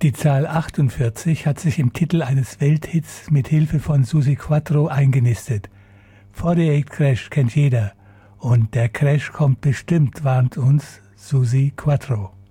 Die Zahl 48 hat sich im Titel eines Welthits mit Hilfe von Susi Quatro eingenistet. 48 Crash kennt jeder und der Crash kommt bestimmt, warnt uns Susi Quatro.